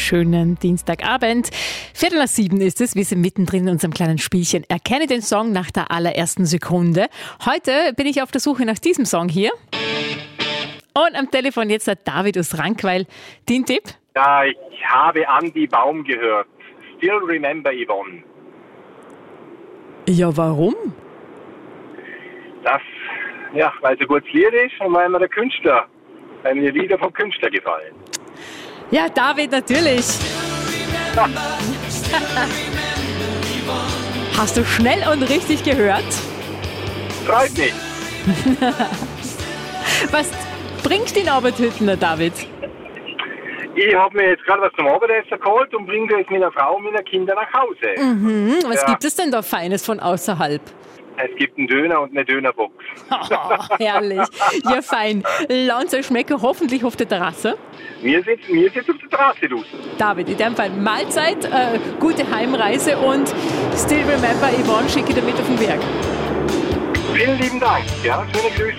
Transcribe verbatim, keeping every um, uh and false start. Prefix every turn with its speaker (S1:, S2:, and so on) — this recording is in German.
S1: schönen Dienstagabend. Viertel nach sieben ist es. Wir sind mittendrin in unserem kleinen Spielchen. Erkenne den Song nach der allerersten Sekunde. Heute bin ich auf der Suche nach diesem Song hier. Und am Telefon jetzt der David aus Rankweiler. Den Tipp?
S2: Ja, ich habe Andy Baum gehört. Still Remember Yvonne.
S1: Ja, warum?
S2: Das, ja, weil es ein gutes Lied ist und weil mir der Künstler, weil mir Lieder vom Künstler gefallen.
S1: Ja, David, natürlich. Hast du schnell und richtig gehört?
S2: Freut mich.
S1: Was bringt den Arbeithüttener, David?
S2: Ich habe mir jetzt gerade was zum Abendessen geholt und bringe jetzt meiner Frau und meiner Kinder nach Hause.
S1: Mhm. Was
S2: Ja.
S1: gibt es denn da Feines von außerhalb?
S2: Es gibt einen Döner und eine Dönerbox.
S1: Oh, herrlich. Ja, fein. Lasst euch schmecken, hoffentlich auf der Terrasse.
S2: Wir sitzen, wir sitzen auf der Terrasse draußen.
S1: David, in dem Fall Mahlzeit, äh, gute Heimreise und Still Remember Yvonne schicke ich damit auf den Berg.
S2: Vielen lieben Dank. Ja, schöne Grüße.